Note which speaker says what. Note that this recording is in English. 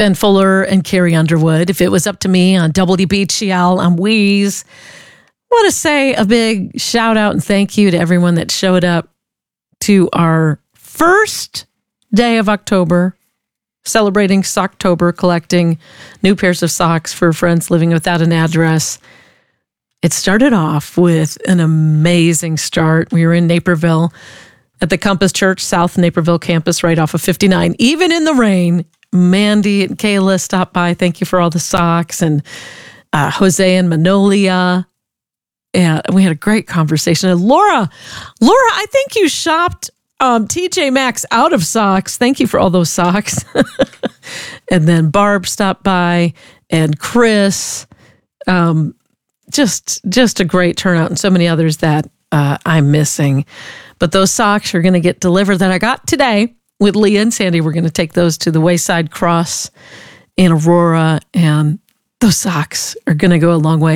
Speaker 1: Ben Fuller and Carrie Underwood. If it was up to me on WBGL, on Wheeze, I want to say a big shout out and thank you to everyone that showed up to our first day of October, celebrating Socktober, collecting new pairs of socks for friends living without an address. It started off with an amazing start. We were in Naperville at the Compass Church South Naperville campus right off of 59. Even in the rain, Mandy and Kayla stopped by. Thank you for all the socks. And Jose and Manolia. And we had a great conversation. And Laura, I think you shopped TJ Maxx out of socks. Thank you for all those socks. And then Barb stopped by and Chris. Just a great turnout, and so many others that I'm missing. But those socks are going to get delivered that I got today with Leah and Sandy. We're going to take those to the Wayside Cross in Aurora, and those socks are going to go a long way.